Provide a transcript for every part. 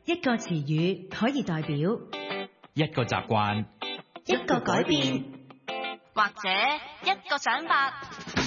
一個詞語可以代表一個習慣， 一個改變， 或者一個想法。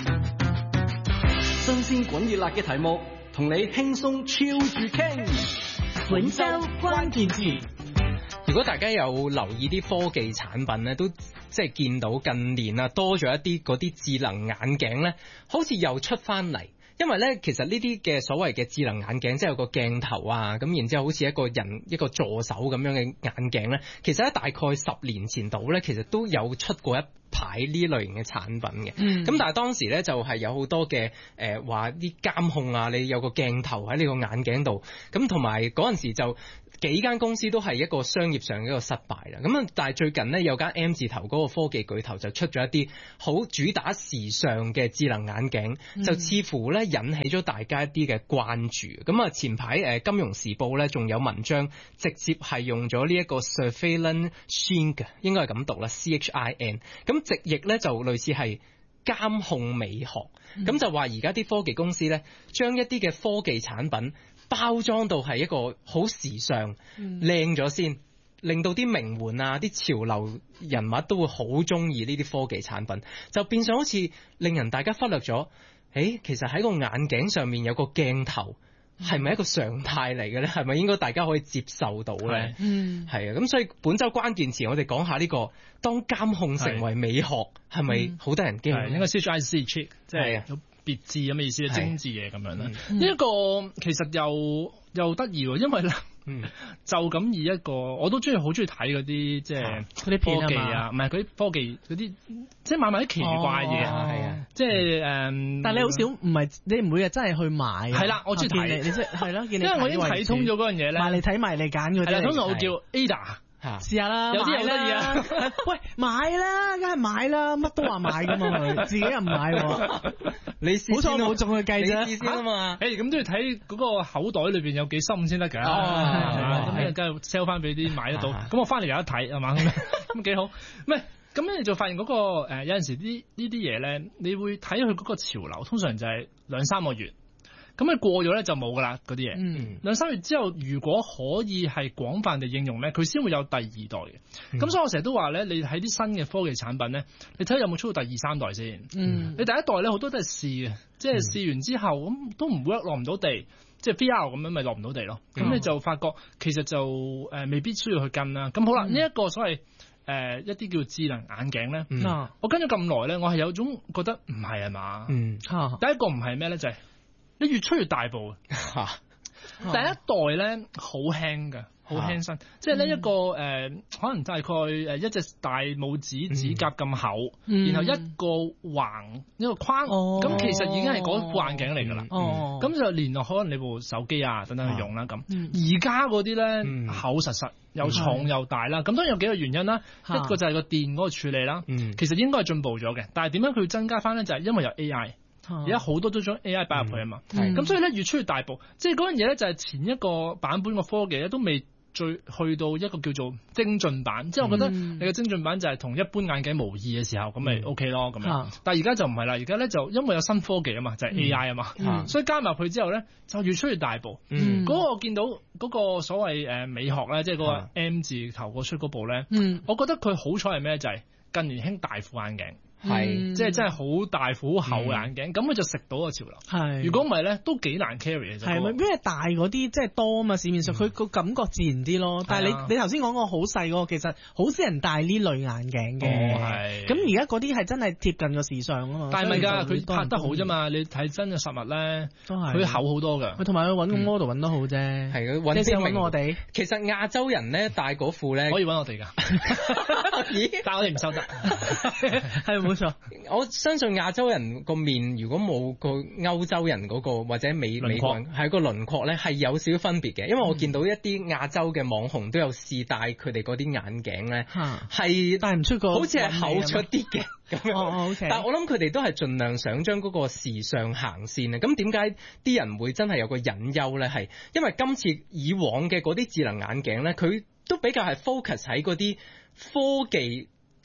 新鮮滾熱辣嘅題目，同你輕鬆超住傾。 本周關鍵詞。 如果大家有留意啲科技產品咧，都即係見到近年啊多咗一啲嗰啲智能眼鏡咧，好似又出翻嚟。因為咧，其實呢啲嘅所謂嘅智能眼鏡，即係有個鏡頭啊，咁然之後好似一個人一個助手咁樣嘅眼鏡咧，其實喺大概10年前度咧，其實都有出過一排呢類型嘅產品嘅。咁但係當時咧就係有好多嘅話啲監控啊，你有個鏡頭喺你個眼鏡度，咁同埋嗰陣時就幾間公司都係一個商業上嘅一個失敗啦。咁但係最近呢，有間 M 字頭嗰個科技巨頭就出咗一啲好主打時尚嘅智能眼鏡，就似乎咧引起咗大家一啲嘅關注。咁啊前排金融時報咧仲有文章直接係用咗呢一個 Surveillance Chin， 應該係咁讀啦 CHIN。咁直譯咧就類似係監控美學。咁就話而家啲科技公司咧將一啲嘅科技產品包裝到係一個好時尚靚咗先，令到啲名媛啊啲潮流人物都會好中意呢啲科技產品，就變相好似令人大家忽略咗，其實喺個眼鏡上面有個鏡頭係咪一個常態嚟嘅咧？係咪應該大家可以接受到咧？係啊，咁所以本周關鍵詞我哋講下呢個當監控成為美學係咪好得人驚？ 應該 CHIC 即係有別致咁嘅意思，精緻嘢咁樣啦。呢一個其實又得意喎，因為咧，就咁以一個我都好中意睇嗰啲即係嗰啲科技啊，唔係嗰啲科技嗰啲，即係買埋啲奇怪嘢，係啊，即係但係你好少唔係你唔會啊真係去買，係啦，我中意睇，你即係咯，因為我已經睇通咗嗰樣嘢咧，買嚟睇埋嚟揀嗰啲，係啦，通常我叫 Ada。試下啦，有啲好得意啊！喂，買啦，梗係買啦，乜都話買噶嘛佢，自己又唔買喎。你試好彩冇中佢計啫，你試先啊嘛。咁都要睇嗰個口袋裏邊有幾深先得㗎。咁你梗係 sell 翻俾啲買得到。咁我翻嚟有得睇係嘛？咁幾好。唔係，咁你就發現嗰個有陣時呢啲嘢咧，你會睇佢嗰個潮流，通常就係2-3個月。咁你過咗咧就冇噶啦嗰啲嘢，2-3月之後如果可以係廣泛地應用咧，佢先會有第二代嘅。咁所以我成日都話咧，你喺啲新嘅科技產品咧，你睇下有冇出到第2、3代先。你第一代咧好多都係試嘅，即係試完之後咁都唔 work 落唔到地，即係 VR 咁樣咪落唔到地咯。咁你就發覺其實就未必需要去跟啦。咁好啦，呢一個所謂一啲叫智能眼鏡咧，我跟咗咁耐咧，我係有種覺得唔係啊嘛。第一個唔係咩咧就係。你越出越大步第一代咧好輕㗎，好輕身，即係呢一個可能大概一隻大拇指指甲咁厚，然後一個橫一個框，咁其實已經係嗰副眼鏡嚟㗎啦。咁就連落可能你部手機啊等等去用啦。咁而家嗰啲咧厚實實又重又大啦。咁當然有幾個原因啦，一個就係個電嗰個處理啦，其實應該係進步咗嘅。但係點樣佢增加翻咧？就係因為有 AI。而家好多都將 AI 擺入去啊嘛，咁所以咧越出越大步，即係嗰樣嘢咧就係前一個版本個科技咧都未最去到一個叫做精進版，即係我覺得你嘅精進版就係同一般眼鏡無異嘅時候，咁咪 OK 咯咁樣。但係而家就唔係啦，而家咧就因為有新科技啊嘛，就係 AI 啊嘛，所以加埋去之後咧就越出越大步。嗰個我見到嗰個所謂美學咧，即係嗰個 M 字頭嗰出嗰部咧，我覺得佢好彩係咩？就係近年興大副眼鏡。係，即係真係好大副厚眼鏡，咁佢就食到個潮流。係，如果唔係咧，都幾難 carry 嘅。係咪？因為大嗰啲即係多啊嘛，市面上佢個感覺自然啲咯。但係你頭先講個好細嗰個，其實好少人戴呢類眼鏡嘅。係。咁而家嗰啲係真係貼近個時尚啊嘛。但係咪㗎？佢拍得好啫嘛。你睇真嘅實物咧，都係佢厚好多㗎。佢同埋佢揾個 model 揾得好啫。係佢揾啲揾我哋。其實亞洲人咧戴嗰副咧可以揾我哋㗎。咦？但係我哋唔收得。係。冇錯，我相信亞洲人個面如果冇個歐洲人嗰個或者美國人係個輪廓咧，係有少少分別嘅。因為我見到一啲亞洲嘅網紅都有試戴佢哋嗰啲眼鏡咧，係戴唔出個，好似係厚出啲嘅咁樣。Okay. 但係我諗佢哋都係盡量想將嗰個時尚行先啊。咁點解啲人會真係有個隱憂咧？係因為今次以往嘅嗰啲智能眼鏡咧，佢都比較係 focus 喺嗰啲科技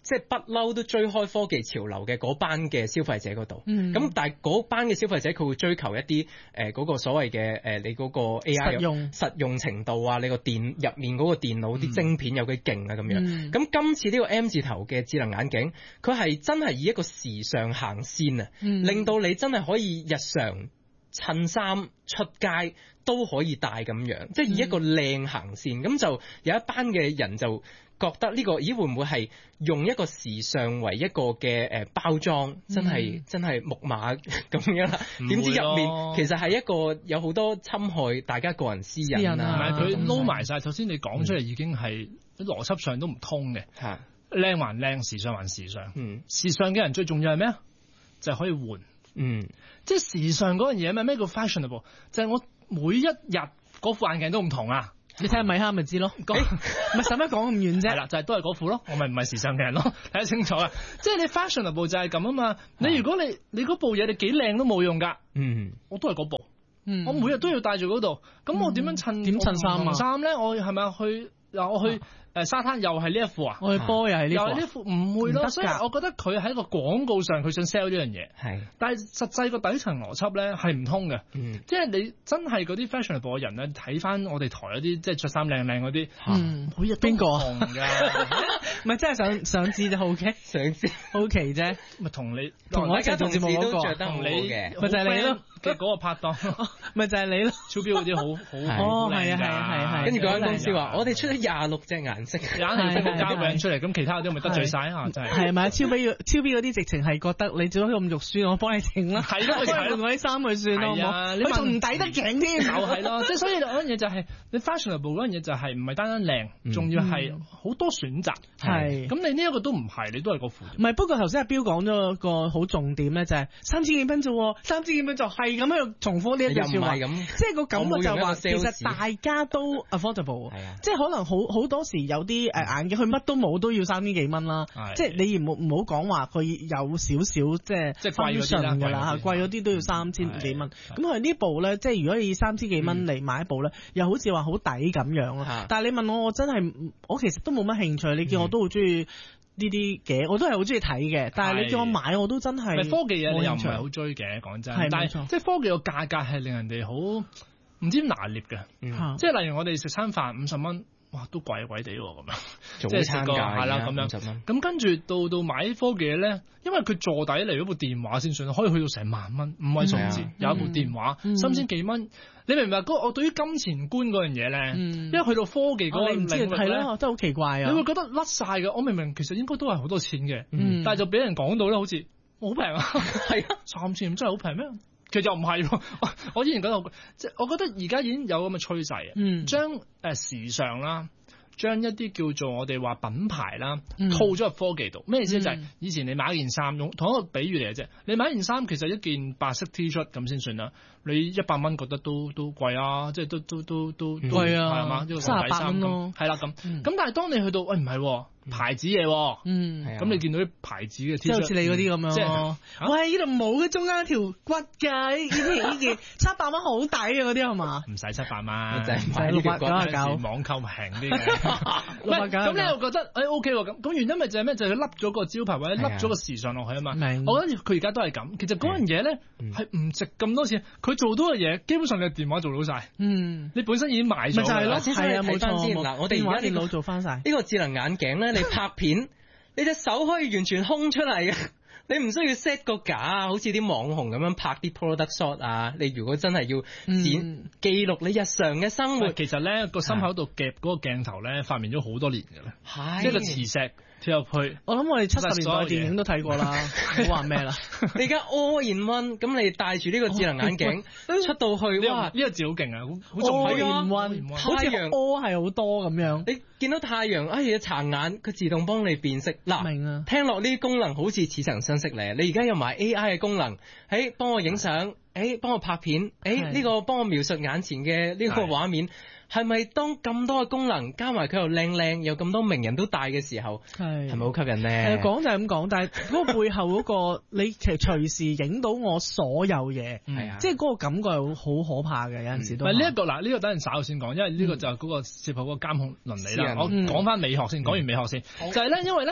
即係不嬲都追開科技潮流嘅嗰班嘅消費者嗰度，咁但係嗰班嘅消費者佢會追求一啲嗰個所謂嘅你嗰個 AI 實用程度啊，你個入面嗰個電腦啲晶片有幾勁啊咁樣。咁今次呢個 M 字頭嘅智能眼鏡，佢係真係以一個時尚行先啊，令到你真係可以日常襯衫出街都可以戴咁樣，即係以一個靚行先。咁就有一班嘅人就覺得呢個會唔會係用一個時尚為一個嘅包裝，真係木馬咁樣啦？點知入面其實係一個有好多侵害大家個人私隱啊！ 佢撈埋晒，首先你講出嚟已經係邏輯上都唔通嘅。靚還靚，時尚還時尚。時尚嘅人最重要係咩啊？就係可以換。即係時尚嗰樣嘢咩叫 fashionable？ 就係我每一日嗰副眼鏡都唔同啊！ 你睇下米哈咪知咯，咪使乜講咁遠啫？ 係啦，就係都係嗰副咯，我咪唔係時尚嘅人咯，睇得清楚啊！即係你 fashionable 就係咁啊嘛。你如果你嗰部嘢你幾靚都冇用㗎，我都係嗰部，我每日都要戴住嗰度，咁我點樣襯衫啊？衫咧，我係咪我去沙灘又係呢一副啊？ 我去波又係呢副， 唔會咯。所以我覺得佢喺個廣告上佢想 sell 呢樣嘢，但係實際個底層邏輯咧係唔通嘅。即係你真係嗰啲 fashionable 嘅人咧，睇翻我哋台嗰啲即係着衫靚靚嗰啲，每日邊個紅㗎？ 唔係真係想知就好奇，想知好奇啫。 咪同你同我一齊做節目嗰個， 同你嘅，咪就係你咯。 嘅嗰個拍檔， 咪就係你咯。 超標嗰啲好係啊。 跟住嗰間公司話：我哋出咗26隻顏色， 硬係得個膠餅出嚟，咁其他嗰啲咪得罪晒啊！真係。 係咪超標嗰啲直情係覺得你做咗咁肉酸，我幫你整啦。 係咯， 換我啲衫去算咯，佢仲唔抵得頸添？ 就係咯，即係所以嗰樣嘢就係你 fashionable 嗰樣嘢就係唔係單單靚，仲要係好多選擇。係。咁你呢一個都唔係，你都係個副。 唔係，不過頭先阿標講咗個好重點咧，就係3000幾蚊啫，3000幾蚊就係咁喺度重複呢一句説話。即係個感覺就話，其實大家都 affordable。即係可能好多時有啲眼鏡，佢乜都冇都要3000幾蚊啦。即係你唔好講話佢有少少即係 function 㗎啦，貴嗰啲都要3000幾蚊。咁佢呢部咧，即係如果你3000幾蚊嚟買一部咧，又好似話好抵咁樣咯。但係你問我真係我其實都冇乜興趣。你叫我都好中意呢啲嘅，我都係好中意睇嘅。但係你叫我買，我都真係科技嘢你又唔係好追嘅，講真。但係即係科技個價格係令人哋好唔知拿捏嘅。即係例如我哋食餐飯50蚊。哇，都貴貴地喎咁樣， 即係食個係啦咁樣。咁跟住到買科技咧，因為佢坐底嚟嗰部電話先算，可以去到成萬蚊，五位數字有一部電話，3000幾蚊。你明唔明？我對於金錢觀嗰樣嘢咧，因為去到科技嗰個領域係咯，真係好奇怪啊！ 你會覺得甩晒嘅。我明明其實應該都係好多錢嘅，但係就俾人講到咧，好似好平啊，係啊，3000真係好平咩？其實又唔係喎，我依然覺得即係我覺得而家已經有咁嘅趨勢，將時尚啦，將一啲叫做我哋話品牌啦，套咗入科技度。咩意思？就係以前你買一件衫，用同一個比喻嚟嘅啫。你買一件衫，其實一件白色 T 恤咁先算啦。你100蚊覺得都貴啊，即係都貴啊， 係嘛？呢個38蚊咯，係啦咁。咁但係當你去到喂唔係牌子嘢，咁你見到啲牌子嘅 T 恤， 即係好似你嗰啲咁樣。喂，呢度冇嘅，中間條骨㗎，呢件700蚊好抵啊！嗰啲係嘛？ 唔使700蚊， 就係 699，網購平啲嘅。咁你又覺得OK 喎？咁原因咪就係咩？就係佢笠咗個招牌或者笠咗個時尚落去啊嘛。我覺得佢而家都係咁。其實嗰樣嘢咧係唔值咁多錢，佢做到嘅嘢基本上你電話做到晒。你本身已經買咗。咪就係咯，係啊，冇錯。嗱，我哋而家電腦做翻晒呢個智能眼鏡咧。你拍片，你隻手可以完全空出嚟嘅，你唔需要 set 個架，好似啲網紅咁樣拍啲 product shot 啊。你如果真係要記錄你日常嘅生活， 其實咧個心口度夾嗰個鏡頭咧，發明咗好多年嘅咧，一個磁石跳入去。 我諗我哋70年代電影都睇過啦，唔好話咩啦。 你而家 all in one，咁你戴住呢個智能眼鏡出到去，哇！ 呢個字好勁啊，好重要。 all in one，好似 all 係好多咁樣。 你見到太陽，殘眼，佢自動幫你辨識。嗱， 明啊！ 聽落呢啲功能好似似曾相識咧。你而家有埋 AI 嘅功能，幫我影相，幫我拍片，呢個幫我描述眼前嘅呢個畫面。係咪當咁多嘅功能加埋佢又靚，有咁多名人都戴嘅時候，係咪好吸引咧？ 講就係咁講，但係嗰個背後嗰個你其實隨時影到我所有嘢，即係嗰個感覺係好可怕嘅。有陣時都呢一個嗱，呢個等陣稍後先講，因為呢個就係嗰個涉及嗰個監控倫理啦。我講翻美學先，講完美學先，就係咧，因為咧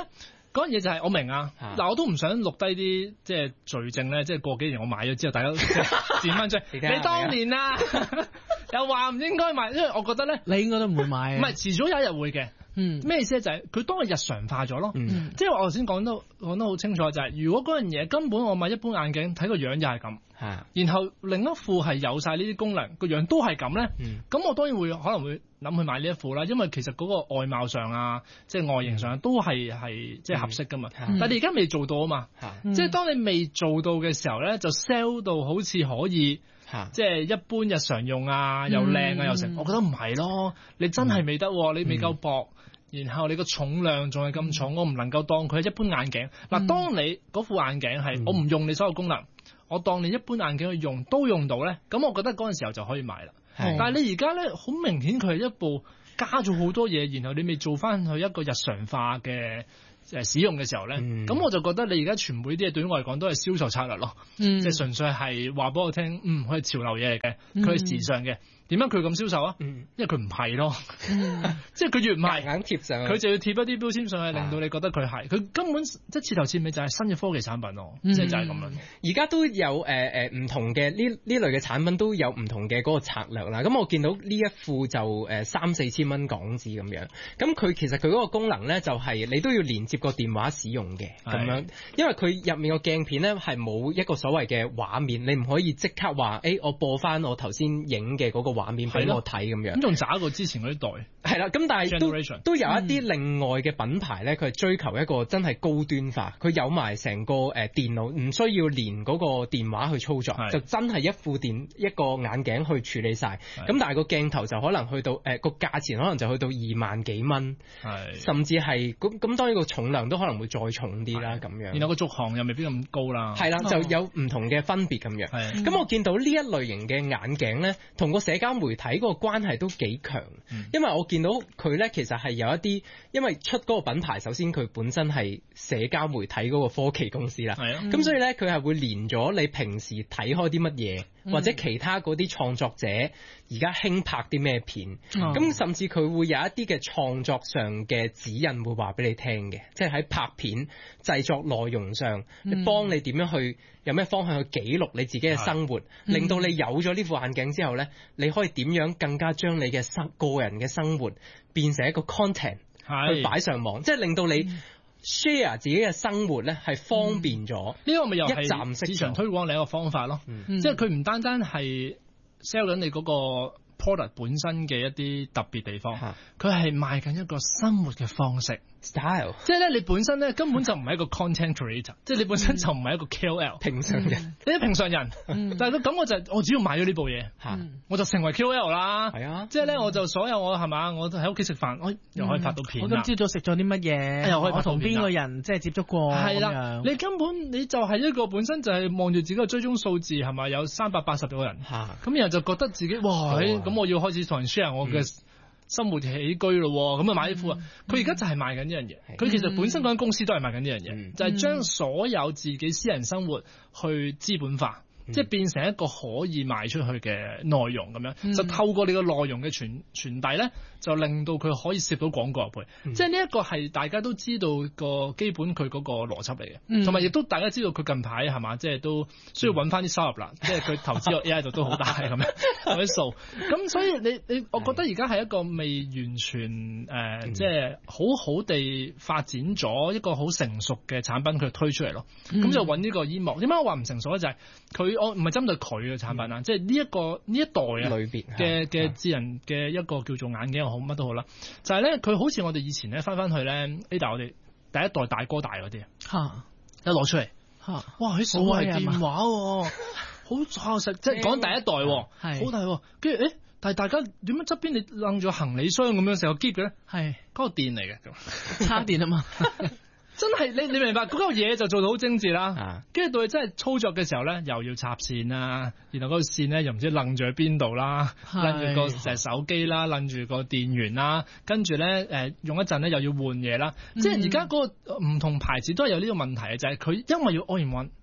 嗰樣嘢就係我明啊，嗱我都唔想錄低啲即係罪證咧，即係過幾年我買咗之後，大家剪翻出嚟。你當年啊，又話唔應該買，因為我覺得咧， 你應該都唔會買。唔係遲早有一日會嘅。咩意思咧？就係佢當係日常化咗咯。即係我頭先講得好清楚，就係如果嗰樣嘢根本我買一般眼鏡睇個樣又係咁，然後另一副係有晒呢啲功能，個樣都係咁咧，咁我當然可能會諗去買呢一副啦。因為其實嗰個外貌上啊，即係外形上都係即係合適噶嘛。但係你而家未做到啊嘛，即係當你未做到嘅時候咧，就 sell 到好似可以。即係一般日常用啊，又靚啊，又成，我覺得唔係咯。你真係未得，你未夠薄，然後你個重量仲係咁重，我唔能夠當佢係一般眼鏡。嗱，當你嗰副眼鏡係我唔用你所有功能，我當你一般眼鏡去用都用到咧，咁我覺得嗰陣時候就可以買啦。但係你而家咧，好明顯佢係一部加咗好多嘢，然後你未做翻去一個日常化嘅。使用嘅時候咧，咁我就覺得你而家全部啲嘢對於我嚟講都係銷售策略咯，即係純粹係話俾我聽，佢係潮流嘢嚟嘅，佢係時尚嘅。點解佢咁銷售啊？因為佢唔係咯，即係佢越唔係硬貼上， 佢就要貼一啲標籤上去，令到你覺得佢係，佢根本即係徹頭徹尾就係新嘅科技產品咯，即係就係咁樣。 而家都有唔同嘅呢類嘅產品都有唔同嘅嗰個策略啦。咁我見到呢一副就3-4千蚊港紙咁樣，咁佢其實佢嗰個功能咧就係你都要連接個電話使用嘅咁樣，因為佢入面個鏡片咧係冇一個所謂嘅畫面，你唔可以即刻話我播翻我頭先影嘅嗰個畫面俾我睇咁樣， 咁仲渣過之前嗰啲代。係啦，咁但係都有一啲另外嘅品牌咧，佢係追求一個真係高端化，佢有埋成個電腦，唔需要連嗰個電話去操作，就真係一副一個眼鏡去處理晒。咁但係個鏡頭就可能去到個價錢可能就去到2萬幾蚊，甚至係咁當然個重量都可能會再重啲啦咁樣。 然後個續航又未必咁高啦。 係啦，就有唔同嘅分別咁樣。咁我見到呢一類型嘅眼鏡咧，同個社交媒體嗰個關係都幾強，因為我見到佢咧其實係有一啲，因為出嗰個品牌首先佢本身係社交媒體嗰個科技公司啦，咁所以咧佢係會連咗你平時睇開啲乜嘢，或者其他嗰啲創作者而家興拍啲咩片，咁甚至佢會有一啲嘅創作上嘅指引會話俾你聽嘅，即係喺拍片製作內容上，幫你點樣去有咩方向去記錄你自己嘅生活，令到你有咗呢副眼鏡之後咧，你可以點樣更加將你嘅個人嘅生活變成一個 content 去擺上網，即係令到你 share 自己嘅生活咧係方便咗。 呢個咪又係一站式市場推廣另一個方法咯，即係佢唔單單係 sell 緊你嗰個 product 本身嘅一啲特別地方，佢係賣緊一個生活嘅方式。 style， 即係咧，你本身咧根本就唔係一個 content creator，即係你本身就唔係一個 KOL， 平常人， 你係平常人，但係個感覺就係我只要買咗呢部嘢，我就成為 KOL 啦。係啊，即係咧我就所有我係嘛，我喺屋企食飯，我又可以拍到片。 我今朝早食咗啲乜嘢，又可以我同邊個人即係接觸過。 係啦，你根本你就係一個本身就係望住自己嘅追蹤數字係咪有380個人，咁然後就覺得自己哇，咁我要開始同人 share 我嘅生活起居咯，咁啊買呢副啊！佢而家就係賣緊呢樣嘢，佢其實本身嗰間公司都係賣緊呢樣嘢，就係將所有自己私人生活去資本化，即係變成一個可以賣出去嘅內容咁樣，就透過你個內容嘅傳遞咧，就令到佢可以攝到廣告入去，即係呢一個係大家都知道個基本佢嗰個邏輯嚟嘅，同埋亦都大家知道佢近排係嘛，即係都需要揾翻啲收入啦，即係佢投資個 AI 度都好大咁樣嗰啲數，咁所以你我覺得而家係一個未完全即係好好地發展咗一個好成熟嘅產品，佢推出嚟咯，咁就揾呢個煙幕。點解我話唔成熟咧？就係佢我唔係針對佢嘅產品啊，即係呢一代啊類別嘅智能嘅一個叫做眼鏡又好乜都好啦，就係咧佢好似我哋以前咧翻去咧 Ada 我哋第一代大哥大嗰啲一攞出嚟哇喺手提電話好效實，即係講第一代好大，跟住但係大家點樣側邊你擸咗行李箱咁樣成個篋嘅咧？係嗰個電嚟嘅， 插電啊嘛。 真係你明白嗰個嘢就做到好精緻啦，跟住到你真係操作嘅時候咧，又要插線啦，然後嗰個線咧又唔知擸住喺邊度啦，擸住個手機啦，擸住個電源啦，跟住咧用一陣咧又要換嘢啦，即係而家嗰個唔同牌子都係有呢個問題嘅，就係佢因為要 all in one。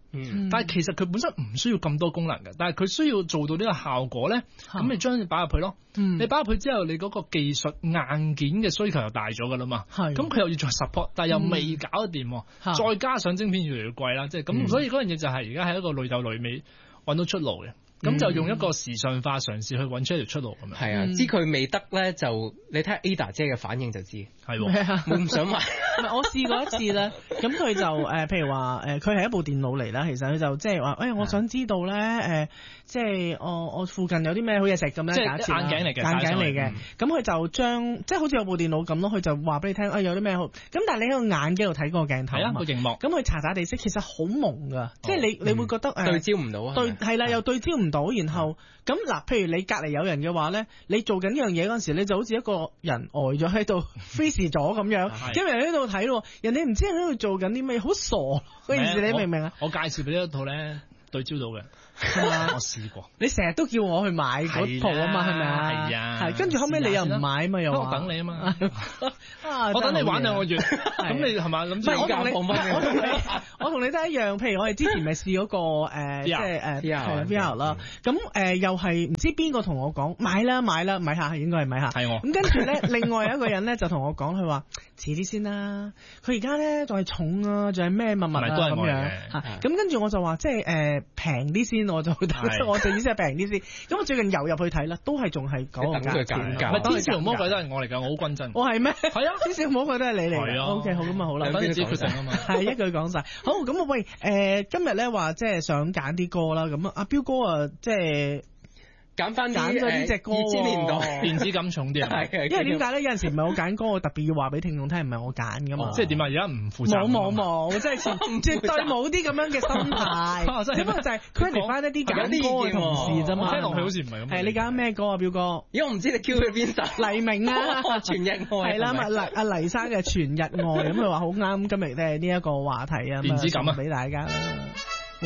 但係其實佢本身唔需要咁多功能嘅，但係佢需要做到呢個效果咧，咁你將佢擺入去咯。你擺入去之後，你嗰個技術硬件嘅需求又大咗噶啦嘛。咁佢又要再 support， 但係又未搞得掂，再加上晶片越嚟越貴啦，即係咁，所以嗰樣嘢就係而家係一個累鬥累尾揾到出路嘅。咁就用一個時尚化嘗試去揾出一條出路咁樣。 係啊，知佢未得咧，就你睇下 Ada 姐嘅反應就知。係喎，冇唔想買。 唔係我試過一次咧，咁佢就譬如話佢係一部電腦嚟啦，其實佢就即係話我想知道咧即係我附近有啲咩好嘢食咁樣。 即係眼鏡嚟嘅， 眼鏡嚟嘅。咁佢就將即係好似有部電腦咁咯，佢就話俾你聽有啲咩好。咁但係你喺個眼鏡度睇嗰個鏡頭啊嘛， 個熒幕。咁佢查地色其實好朦㗎，即係你會覺得對焦唔到啊。 係啦，又對焦唔到，然後咁嗱，譬如你隔離有人嘅話咧，你做緊呢樣嘢嗰陣時，你就好似一個人呆咗喺度 freeze 咗咁樣，因為人喺度睇咯，人哋唔知喺度做緊啲咩，好傻嗰件事，你明唔明啊？ 我介紹俾呢一套咧，對焦到嘅。我試過， 你成日都叫我去買嗰套啊嘛，係咪啊？係啊，係跟住後尾你又唔買啊嘛，又我等你啊嘛，我等你玩2個月，咁你係咪諗住我同你都一樣，譬如我哋之前咪試嗰個即係VR 啦，咁又係唔知邊個同我講買啦，買下應該係買下， 係我。 咁跟住咧，另外一個人咧就同我講，佢話遲啲先啦，佢而家咧仲係重啊，仲係咩物啊咁樣嚇，咁跟住我就話即係平啲先。我就睇，我就意思係平啲先。咁我最近遊入去睇啦，都係仲係嗰個價錢。 唔係天使同魔鬼都係我嚟㗎，我好均真。 我係咩？係啊，天使同魔鬼都係你嚟。 係啊。 OK， 好咁啊，好啦， 等你自己決定啊嘛。 係一句講晒。好咁啊，喂，今日咧話即係想揀啲歌啦，咁阿彪哥啊，即係。揀咗呢隻歌 2000年代電子感重啲啊！ 因為點解咧？有陣時唔係我揀歌，我特別要話俾聽眾聽，唔係我揀噶嘛。 即係點啊？而家唔負責。 冇，即係絕對冇啲咁樣嘅心態。只不過就係 credit 翻一啲揀歌嘅同事啫嘛。 聽落去好似唔係咁。 係你揀咩歌啊，彪哥？ 因為我唔知你 Q 佢邊首。 黎明啊， 全日愛。 係啦，阿黎生嘅全日愛，咁佢話好啱今日呢一個話題啊。 電子感啊， 俾大家啦。